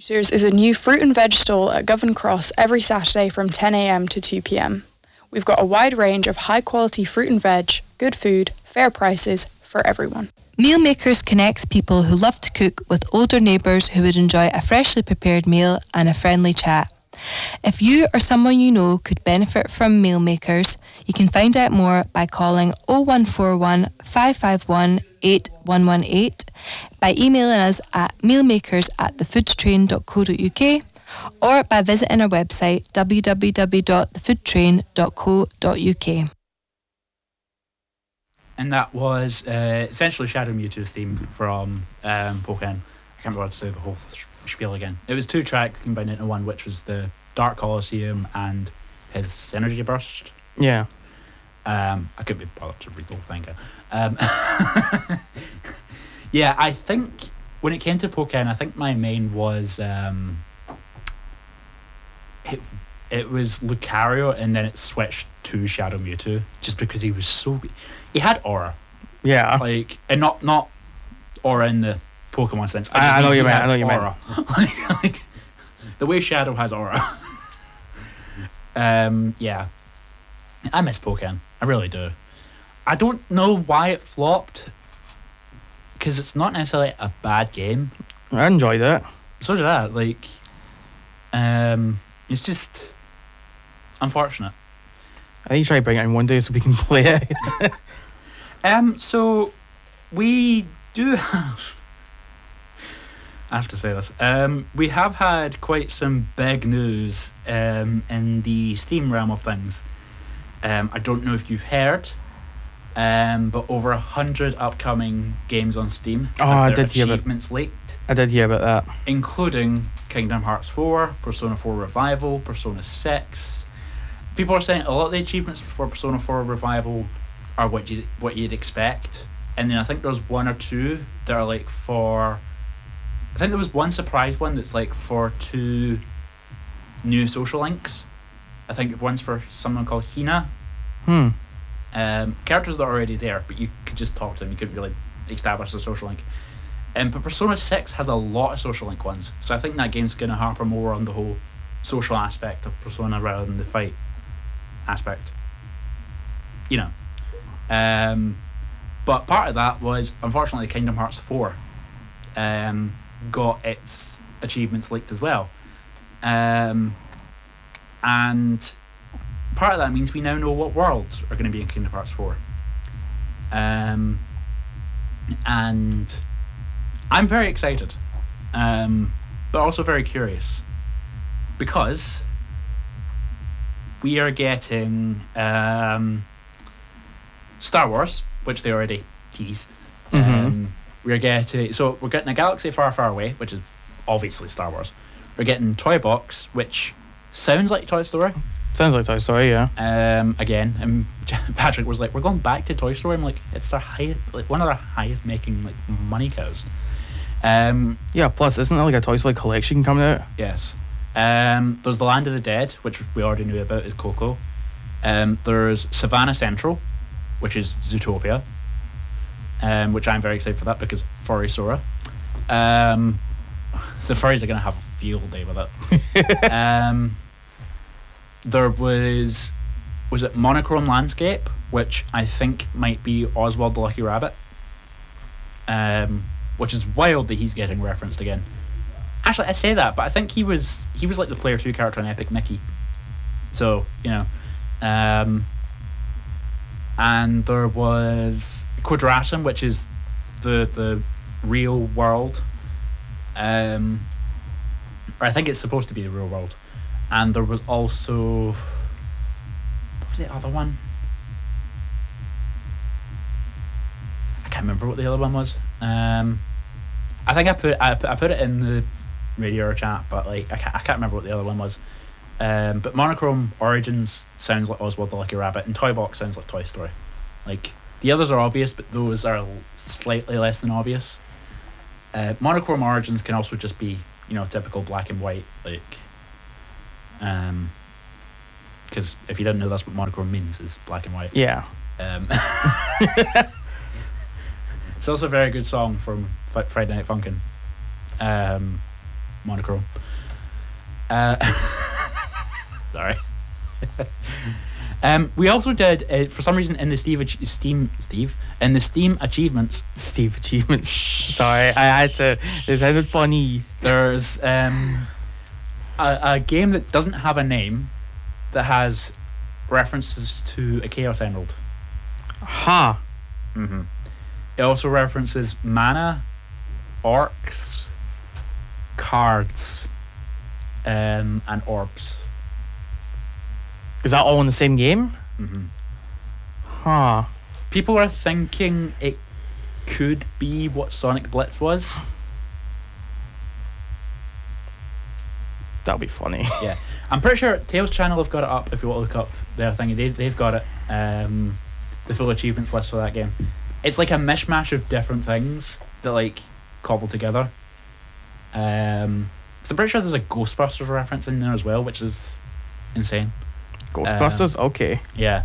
Roosters is a new fruit and veg stall at Govan Cross every Saturday from 10 a.m. to 2 p.m. We've got a wide range of high-quality fruit and veg, good food, fair prices for everyone. Mealmakers connects people who love to cook with older neighbours who would enjoy a freshly prepared meal and a friendly chat. If you or someone you know could benefit from Mealmakers, you can find out more by calling 0141 551 8118, by emailing us at mealmakers@thefoodtrain.co.uk, or by visiting our website www.thefoodtrain.co.uk. And that was essentially Shadow Mewtwo's theme from Pokemon. I can't remember how to say the whole spiel again. It was 2 tracks combined into one, which was the Dark Colosseum and his Energy Burst. Yeah. I couldn't be bothered to read the whole thing. Yeah, I think when it came to Pokemon, I think my main was it was Lucario, and then it switched to Shadow Mewtwo just because he was so. He had aura. Yeah. Like, and not aura in the Pokemon sense. I know what you meant. I know what you meant. Like, the way Shadow has aura. Yeah. I miss Pokemon. I really do. I don't know why it flopped, because it's not necessarily a bad game. I enjoyed it. So did I. Like, it's just unfortunate. I think you try to bring it in one day so we can play it. So we do have. I have to say this. We have had quite some big news in the Steam realm of things. I don't know if you've heard, but over 100 upcoming games on Steam. I did hear about achievements leaked. I did hear about that. Including Kingdom Hearts 4, Persona 4 Revival, Persona 6. People are saying a lot of the achievements for Persona 4 Revival are what you'd expect, and then I think there's 1 or 2 that are like for. I think there was one surprise one that's like for 2 new social links. I think one's for someone called Hina. Characters that are already there, but you could just talk to them. You couldn't really establish a social link. But Persona 6 has a lot of social link ones, so I think that game's going to harper more on the whole social aspect of Persona rather than the fight aspect. You know. But part of that was, unfortunately, Kingdom Hearts 4 got its achievements leaked as well. And part of that means we now know what worlds are going to be in Kingdom Hearts 4. And I'm very excited, but also very curious, because we are getting Star Wars, which they already teased. We're getting a Galaxy Far, Far Away, which is obviously Star Wars. We're getting Toy Box, which sounds like Toy Story. Sounds like Toy Story, yeah. Again, and Patrick was like, "We're going back to Toy Story." I'm like, "It's their one of their highest making like money cows." Yeah. Plus, isn't there like a Toy Story collection coming out? Yes. There's the Land of the Dead, which we already knew about, is Coco. There's Savannah Central, which is Zootopia. Which I'm very excited for that because Furry Sora. The furries are going to have a field day with it. There was it Monochrome Landscape, which I think might be Oswald the Lucky Rabbit. Which is wild that he's getting referenced again. Actually, I say that, but I think he was like the Player 2 character in Epic Mickey. So, you know. And there was Quadratum, which is the real world. Or I think it's supposed to be the real world. And there was also, what was the other one? I can't remember what the other one was. I think I put it in the radio chat, but like I can't remember what the other one was. But Monochrome Origins sounds like Oswald the Lucky Rabbit, and Toy Box sounds like Toy Story. Like, the others are obvious, but those are slightly less than obvious. Monochrome Origins can also just be, you know, typical black and white, like, because if you didn't know, that's what monochrome means, is black and white. Yeah. It's also a very good song from Friday Night Funkin'. monochrome. Sorry. We also did for some reason in the Steam achievements. Steve achievements. Sorry, I had to. It sounded funny. There's a game that doesn't have a name that has references to a Chaos Emerald. Ha. Mm-hmm. It also references mana, orcs, cards, and orbs. Is that all in the same game? Mm-hmm. Huh. People are thinking it could be what Sonic Blitz was. That'll be funny. Yeah, I'm pretty sure Tails channel have got it up. If you want to look up their thingy, they've got it. The full achievements list for that game. It's like a mishmash of different things that like cobble together. So I'm pretty sure there's a Ghostbusters reference in there as well, which is insane. Ghostbusters? Okay. Yeah.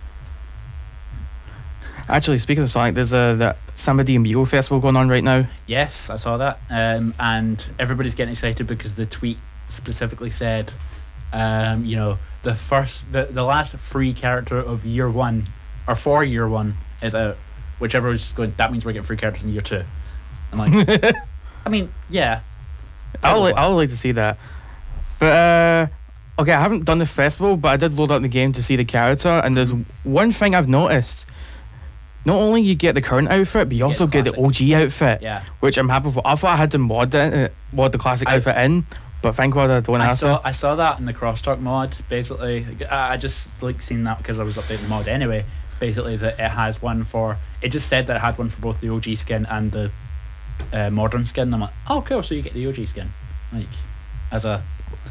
Actually, speaking of Sonic, there's the Samba de Amigo festival going on right now. Yes, I saw that. And everybody's getting excited because the tweet specifically said, the last free character of year one, or for year one, is out. Whichever was just going, that means we're getting free characters in year two. I'm like, I mean, yeah. I would like to see that. But, okay, I haven't done the festival, but I did load up the game to see the character, and there's one thing I've noticed. Not only you get the current outfit, but you also get the OG outfit. Yeah. Which I'm happy for. I thought I had to mod the classic outfit in, but thank God I don't have to. I saw that in the Crosstalk mod, basically. I just like seen that because I was updating the mod anyway. Basically, that it has one for. It just said that it had one for both the OG skin and the modern skin. And I'm like, oh, cool. So you get the OG skin, like as a.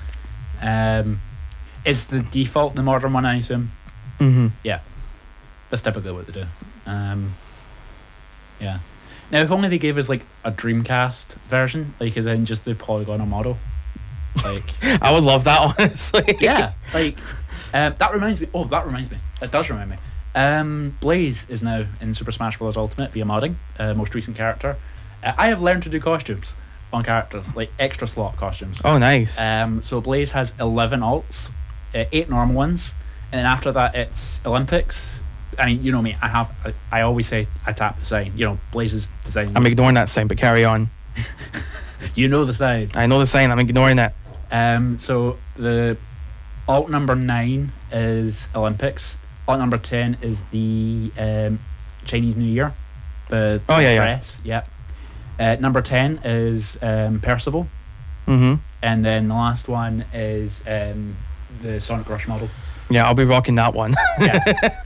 Is the default the modern one? I assume. Mm-hmm. Yeah, that's typically what they do. Yeah. Now, if only they gave us like a Dreamcast version, like as in just the polygonal model. Like, I would love that, honestly. yeah, like that reminds me. Oh, that reminds me. That does remind me. Blaze is now in Super Smash Bros. Ultimate via modding. Most recent character. I have learned to do costumes on characters, like extra slot costumes. Oh, nice. So Blaze has 11 alts, 8 normal ones, and then after that it's Olympics. I mean, you know me. I always say I tap the sign. You know, Blaze's design. I'm ignoring that sign, but carry on. You know the sign. I know the sign. I'm ignoring it. So the alt number 9 is Olympics. Alt number 10 is the Chinese New Year. The dress. Yeah. Number 10 is Percival. Mm-hmm. And then the last one is the Sonic Rush model. Yeah, I'll be rocking that one. Yeah.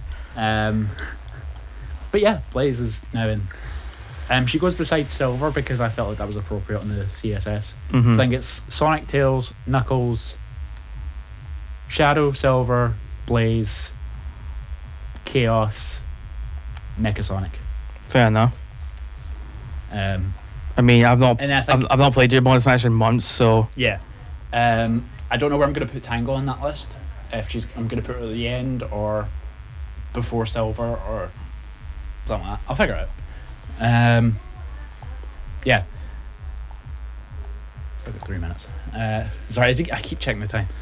But yeah, Blaze is now in. She goes beside Silver because I felt like that was appropriate on the CSS. Mm-hmm. So I think it's Sonic, Tails, Knuckles, Shadow, Silver, Blaze, Chaos, Mecha Sonic. Fair enough. I mean, I've not played Dragon Smash in months, so yeah. I don't know where I'm going to put Tango on that list. If I'm going to put her at the end or before Silver or something like that. I'll figure it out. Yeah. It's like 3 minutes. Sorry, I keep checking the time.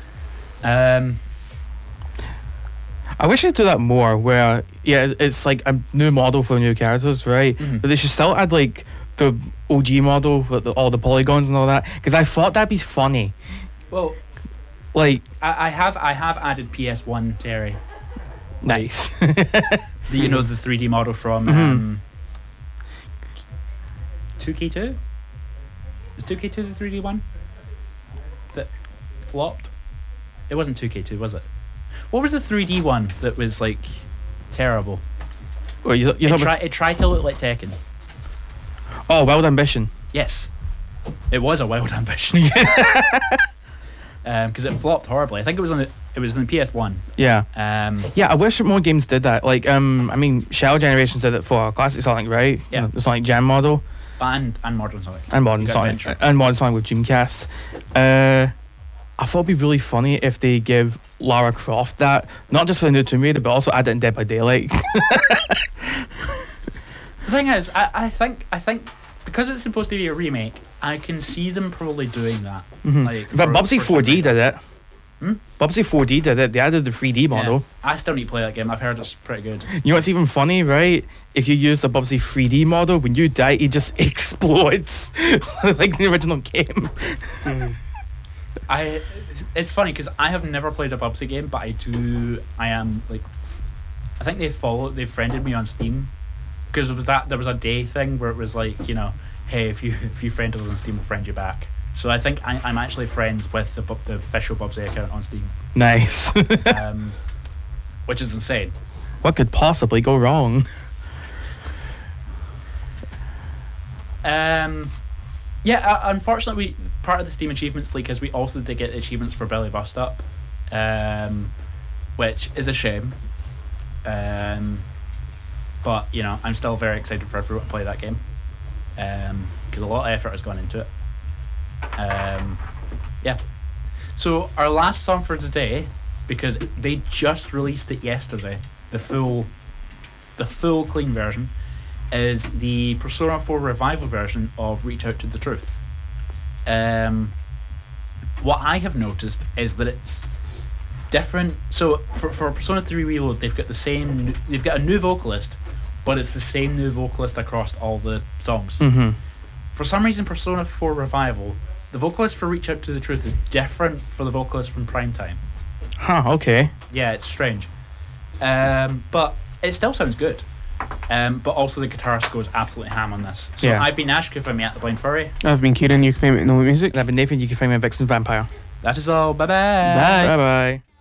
I wish they'd do that more. Where it's like a new model for new characters, right? Mm-hmm. But they should still add like the OG model with all the polygons and all that, because I thought that'd be funny. Well, like I have added PS1 Terry. Nice. The 3D model from 2K2? Is 2K2 the 3D one that flopped? It wasn't 2K2, was it? What was the 3D one that was like terrible? Well, it tried to look like Tekken. Oh, Wild Ambition. Yes, it was a Wild Ambition. Because it flopped horribly. I think it was on the PS1. Yeah. Yeah, I wish more games did that. Like, I mean, Shell Generations did it for Classic Sonic, right? Yeah. The Sonic Jam model. And Modern Sonic. And Modern Sonic. And Modern Sonic with Dreamcast. I thought it'd be really funny if they give Lara Croft that, not just for the new Tomb Raider, but also add it in Dead by Daylight. The thing is, I think because it's supposed to be a remake, I can see them probably doing that. Mhm. Like, But for- Bubsy for some 4D reason. did it. Hmm? Bubsy 4D did it. They added the 3D model. Yeah. I still need to play that game. I've heard it's pretty good. You know what's even funny, right? If you use the Bubsy 3D model, when you die, it just explodes like the original game. It's funny because I have never played a Bubsy game, but I am like, I think they friended me on Steam because there was a day thing where it was like, you know, hey, if you friend us on Steam, we'll friend you back. So I think I'm actually friends with the official Bubsy account on Steam, Nice. which is insane. What could possibly go wrong? Unfortunately, part of the Steam Achievements League is we also did get achievements for Billy Bust Up, which is a shame. But you know, I'm still very excited for everyone to play that game, because a lot of effort has gone into it. Yeah. So our last song for today, because they just released it yesterday, the full clean version, is the Persona 4 Revival version of Reach Out to the Truth. What I have noticed is that it's different. So for Persona 3 Reload, they've got a new vocalist, but it's the same new vocalist across all the songs. Mm-hmm. For some reason, Persona 4 Revival, the vocalist for Reach Out to the Truth is different for the vocalist from Primetime. Huh, okay. Yeah, it's strange. But it still sounds good. But also the guitarist goes absolutely ham on this. So Yeah. I've been Ash, you can find me at The Blind Furry. I've been Kieran, you can find me at No Music. And I've been Nathan, you can find me at Vixen Vampire. That is all. Bye-bye. Bye. Bye bye.